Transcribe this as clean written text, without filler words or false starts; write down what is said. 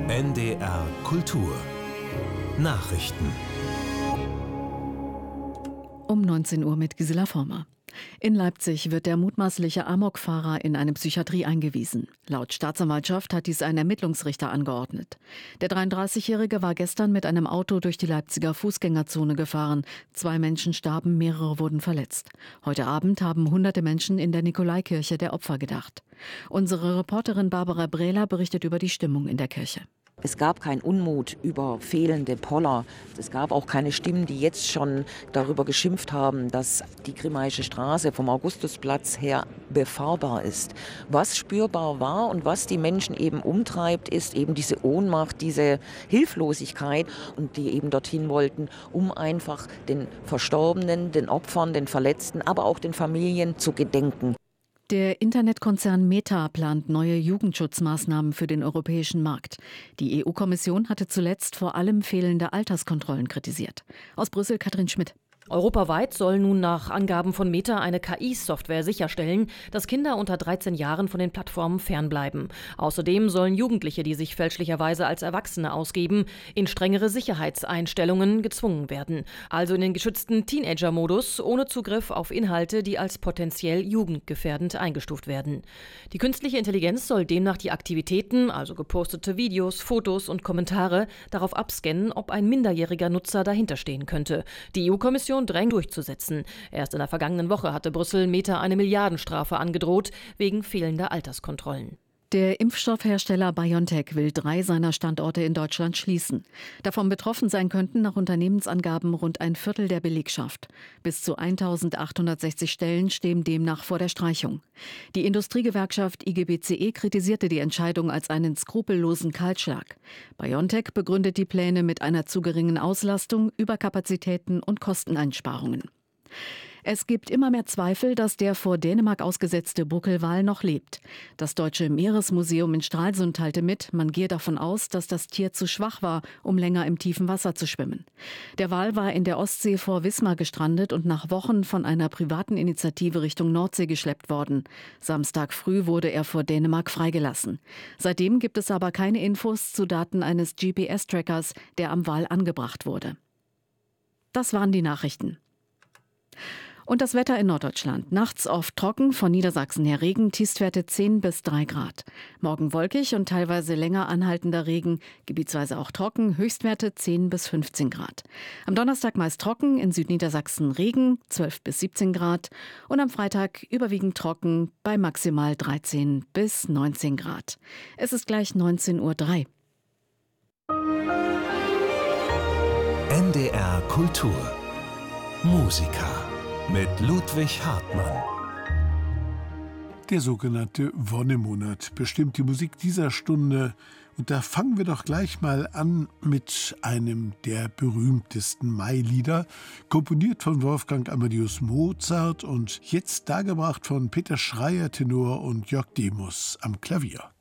NDR Kultur Nachrichten. Um 19 Uhr mit Gisela Former. In Leipzig wird der mutmaßliche Amokfahrer in eine Psychiatrie eingewiesen. Laut Staatsanwaltschaft hat dies ein Ermittlungsrichter angeordnet. Der 33-Jährige war gestern mit einem Auto durch die Leipziger Fußgängerzone gefahren. 2 Menschen starben, mehrere wurden verletzt. Heute Abend haben hunderte Menschen in der Nikolaikirche der Opfer gedacht. Unsere Reporterin Barbara Brehler berichtet über die Stimmung in der Kirche. Es gab keinen Unmut über fehlende Poller. Es gab auch keine Stimmen, die jetzt schon darüber geschimpft haben, dass die Grimmaische Straße vom Augustusplatz her befahrbar ist. Was spürbar war und was die Menschen eben umtreibt, ist eben diese Ohnmacht, diese Hilflosigkeit, und die eben dorthin wollten, um einfach den Verstorbenen, den Opfern, den Verletzten, aber auch den Familien zu gedenken. Der Internetkonzern Meta plant neue Jugendschutzmaßnahmen für den europäischen Markt. Die EU-Kommission hatte zuletzt vor allem fehlende Alterskontrollen kritisiert. Aus Brüssel Katrin Schmidt. Europaweit soll nun nach Angaben von Meta eine KI-Software sicherstellen, dass Kinder unter 13 Jahren von den Plattformen fernbleiben. Außerdem sollen Jugendliche, die sich fälschlicherweise als Erwachsene ausgeben, in strengere Sicherheitseinstellungen gezwungen werden. Also in den geschützten Teenager-Modus, ohne Zugriff auf Inhalte, die als potenziell jugendgefährdend eingestuft werden. Die künstliche Intelligenz soll demnach die Aktivitäten, also gepostete Videos, Fotos und Kommentare, darauf abscannen, ob ein minderjähriger Nutzer dahinterstehen könnte. Die EU-Kommission drängt durchzusetzen. Erst in der vergangenen Woche hatte Brüssel Meta eine Milliardenstrafe angedroht, wegen fehlender Alterskontrollen. Der Impfstoffhersteller BioNTech will 3 seiner Standorte in Deutschland schließen. Davon betroffen sein könnten nach Unternehmensangaben rund ein Viertel der Belegschaft. Bis zu 1.860 Stellen stehen demnach vor der Streichung. Die Industriegewerkschaft IGBCE kritisierte die Entscheidung als einen skrupellosen Kahlschlag. BioNTech begründet die Pläne mit einer zu geringen Auslastung, Überkapazitäten und Kosteneinsparungen. Es gibt immer mehr Zweifel, dass der vor Dänemark ausgesetzte Buckelwal noch lebt. Das Deutsche Meeresmuseum in Stralsund teilte mit, man gehe davon aus, dass das Tier zu schwach war, um länger im tiefen Wasser zu schwimmen. Der Wal war in der Ostsee vor Wismar gestrandet und nach Wochen von einer privaten Initiative Richtung Nordsee geschleppt worden. Samstag früh wurde er vor Dänemark freigelassen. Seitdem gibt es aber keine Infos zu Daten eines GPS-Trackers, der am Wal angebracht wurde. Das waren die Nachrichten. Und das Wetter in Norddeutschland. Nachts oft trocken, von Niedersachsen her Regen, Tiefstwerte 10 bis 3 Grad. Morgen wolkig und teilweise länger anhaltender Regen, gebietsweise auch trocken, Höchstwerte 10 bis 15 Grad. Am Donnerstag meist trocken, in Südniedersachsen Regen, 12 bis 17 Grad. Und am Freitag überwiegend trocken, bei maximal 13 bis 19 Grad. Es ist gleich 19:03 Uhr. NDR Kultur Musiker mit Ludwig Hartmann. Der sogenannte Wonnemonat bestimmt die Musik dieser Stunde. Und da fangen wir doch gleich mal an mit einem der berühmtesten Mailieder, komponiert von Wolfgang Amadeus Mozart und jetzt dargebracht von Peter Schreier Tenor und Jörg Demus am Klavier.